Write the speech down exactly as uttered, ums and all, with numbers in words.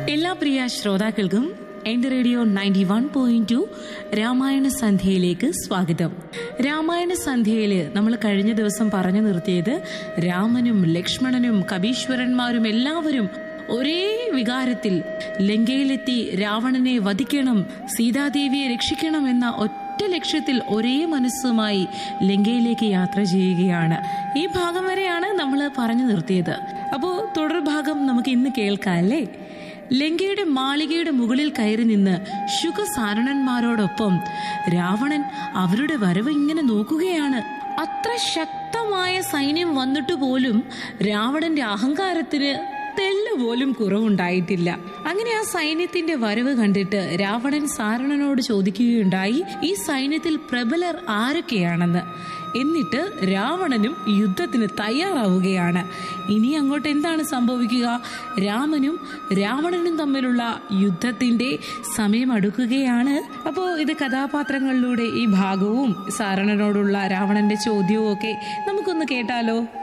എല്ലാ പ്രിയ ശ്രോതാക്കൾക്കും എന്റെ radio ninety one point two Ramayana സന്ധ്യയിലേക്ക് സ്വാഗതം. രാമായണ സന്ധ്യയില് നമ്മൾ കഴിഞ്ഞ ദിവസം പറഞ്ഞു നിർത്തിയത് രാമനും ലക്ഷ്മണനും കപീശ്വരന്മാരും എല്ലാവരും ഒരേ വികാരത്തിൽ ലങ്കയിലെത്തി രാവണനെ വധിക്കണം, സീതാദേവിയെ രക്ഷിക്കണം എന്ന ഒറ്റ ലക്ഷ്യത്തിൽ ഒരേ മനസ്സുമായി ലങ്കയിലേക്ക് യാത്ര ചെയ്യുകയാണ്. ഈ ഭാഗം വരെയാണ് നമ്മൾ പറഞ്ഞു നിർത്തിയത്. അപ്പോ തുടർഭാഗം നമുക്ക് ഇന്ന് കേൾക്കാം അല്ലേ? ലങ്കയുടെ മാളികയുടെ മുകളിൽ കയറി നിന്ന് ശുകസാരണന്മാരോടൊപ്പം രാവണൻ അവരുടെ വരവ് ഇങ്ങനെ നോക്കുകയാണ്. അത്ര ശക്തമായ സൈന്യം വന്നിട്ട് പോലും രാവണന്റെ അഹങ്കാരത്തിന് തെല്ലുപോലും കുറവുണ്ടായിട്ടില്ല. അങ്ങനെ ആ സൈന്യത്തിന്റെ വരവ് കണ്ടിട്ട് രാവണൻ സാരണനോട് ചോദിക്കുകയുണ്ടായി, ഈ സൈന്യത്തിൽ പ്രബലർ ആരൊക്കെയാണെന്ന്. എന്നിട്ട് രാവണനും യുദ്ധത്തിന് തയ്യാറാവുകയാണ്. ഇനി അങ്ങോട്ട് എന്താണ് സംഭവിക്കുക? രാമനും രാവണനും തമ്മിലുള്ള യുദ്ധത്തിന്റെ സമയം അടുക്കുകയാണ്. അപ്പോ ഇത് കഥാപാത്രങ്ങളിലൂടെ ഈ ഭാഗവും സാരണനോടുള്ള രാവണന്റെ ചോദ്യവും ഒക്കെ നമുക്കൊന്ന് കേട്ടാലോ?